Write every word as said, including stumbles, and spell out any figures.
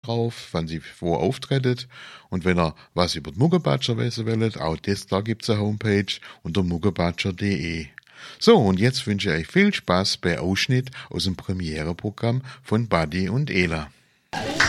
drauf, wann sie wo auftretet. Und wenn ihr was über die Muggebatscher wissen wollt, auch das, da gibt's eine Homepage unter muggebatscher punkt de. So, und jetzt wünsche ich euch viel Spaß bei Ausschnitt aus dem Premiereprogramm von Buddy und Ela.